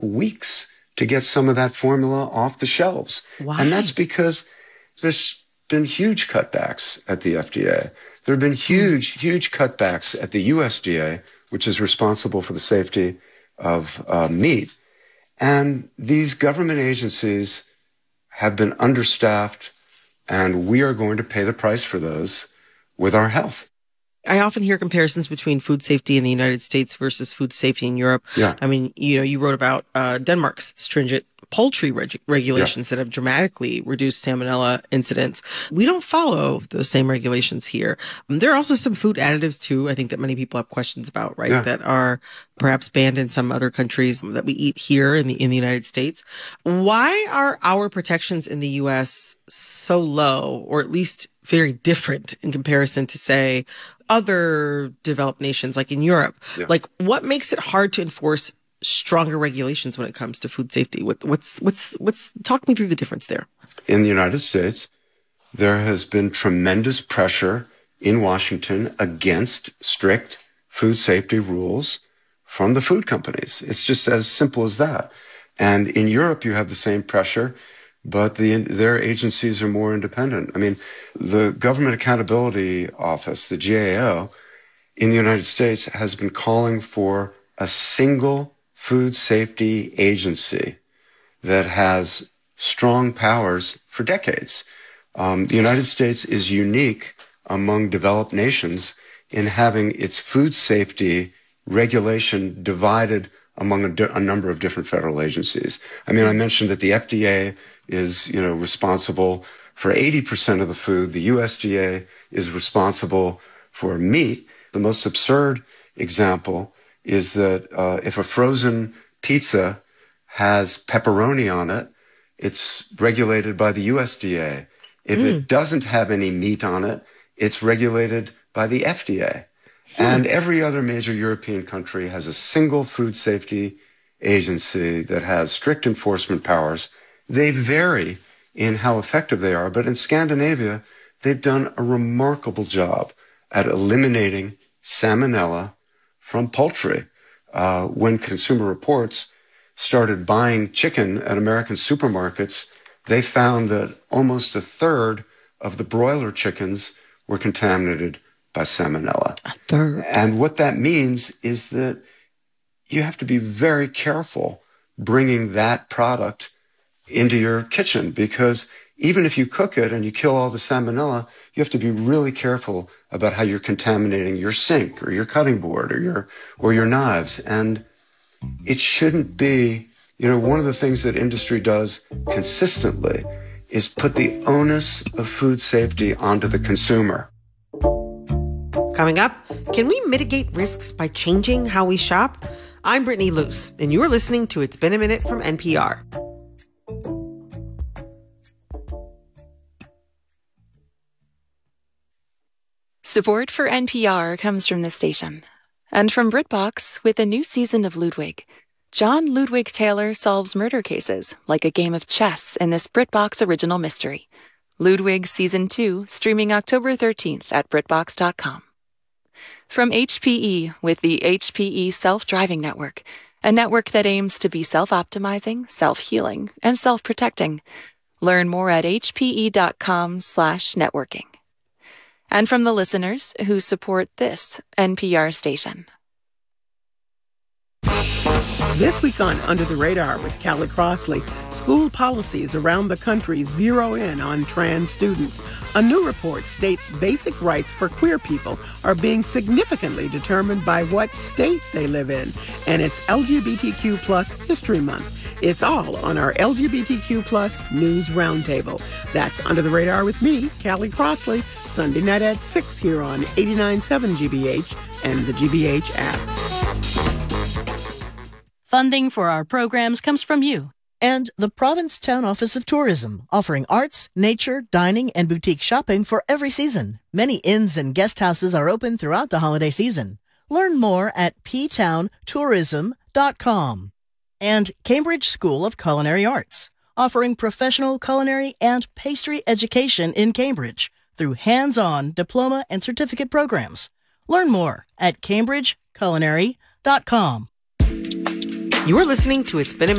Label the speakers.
Speaker 1: weeks to get some of that formula off the shelves.
Speaker 2: Why?
Speaker 1: And that's because there's been huge cutbacks at the FDA. There have been huge cutbacks at the USDA, which is responsible for the safety of meat. And these government agencies have been understaffed, and we are going to pay the price for those with our health.
Speaker 2: I often hear comparisons between food safety in the United States versus food safety in Europe.
Speaker 1: Yeah.
Speaker 2: I mean, you wrote about Denmark's stringent poultry regulations that have dramatically reduced salmonella incidents. We don't follow those same regulations here. There are also some food additives, too, I think that many people have questions about, right, that are perhaps banned in some other countries that we eat here in the United States. Why are our protections in the U.S. so low, or at least very different in comparison to, say, other developed nations like in Europe?
Speaker 1: Yeah.
Speaker 2: Like, what makes it hard to enforce stronger regulations when it comes to food safety? What's talk me through the difference there.
Speaker 1: In the United States, there has been tremendous pressure in Washington against strict food safety rules from the food companies. It's just as simple as that. And in Europe, you have the same pressure, but their agencies are more independent. I mean, the Government Accountability Office, the GAO, in the United States has been calling for a single food safety agency that has strong powers for decades. The United States is unique among developed nations in having its food safety regulation divided among a number of different federal agencies. I mean, I mentioned that the FDA is, responsible for 80% of the food. The USDA is responsible for meat. The most absurd example is that if a frozen pizza has pepperoni on it, it's regulated by the USDA. If it doesn't have any meat on it, it's regulated by the FDA. And every other major European country has a single food safety agency that has strict enforcement powers. They vary in how effective they are, but in Scandinavia, they've done a remarkable job at eliminating salmonella from poultry. When Consumer Reports started buying chicken at American supermarkets, they found that almost a third of the broiler chickens were contaminated by salmonella.
Speaker 2: A third.
Speaker 1: And what that means is that you have to be very careful bringing that product into your kitchen, because even if you cook it and you kill all the salmonella, you have to be really careful about how you're contaminating your sink or your cutting board or your knives. And it shouldn't be, one of the things that industry does consistently is put the onus of food safety onto the consumer.
Speaker 2: Coming up, can we mitigate risks by changing how we shop? I'm Brittany Luce, and you're listening to It's Been a Minute from NPR.
Speaker 3: Support for NPR comes from the station and from BritBox with a new season of Ludwig. John Ludwig Taylor solves murder cases like a game of chess in this BritBox original mystery. Ludwig Season 2, streaming October 13th at BritBox.com. From HPE with the HPE Self-Driving Network, a network that aims to be self-optimizing, self-healing, and self-protecting. Learn more at hpe.com/networking. And from the listeners who support this NPR station.
Speaker 4: This week on Under the Radar with Callie Crossley, school policies around the country zero in on trans students. A new report states basic rights for queer people are being significantly determined by what state they live in. And it's LGBTQ plus History Month. It's all on our LGBTQ plus News Roundtable. That's Under the Radar with me, Callie Crossley, Sunday night at 6 here on 89.7 GBH and the GBH app.
Speaker 5: Funding for our programs comes from you.
Speaker 6: And the Provincetown Office of Tourism, offering arts, nature, dining, and boutique shopping for every season. Many inns and guest houses are open throughout the holiday season. Learn more at ptowntourism.com. And Cambridge School of Culinary Arts, offering professional culinary and pastry education in Cambridge through hands-on diploma and certificate programs. Learn more at cambridgeculinary.com.
Speaker 2: You're listening to It's Been a